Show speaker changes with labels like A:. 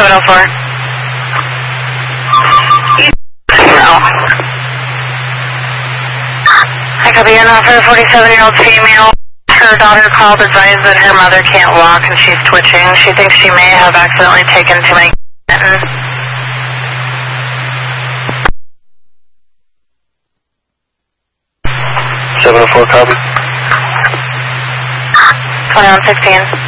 A: 704. I copy an offer, 47-year-old female. Her daughter called, advised that her mother can't walk and she's twitching. She thinks she may have accidentally taken to my kitten.
B: 704, copy.
A: 2116.